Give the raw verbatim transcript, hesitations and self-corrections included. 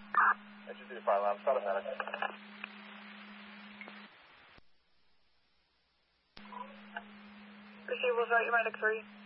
H two five, I'm not a medic. Receivables out, you medic three.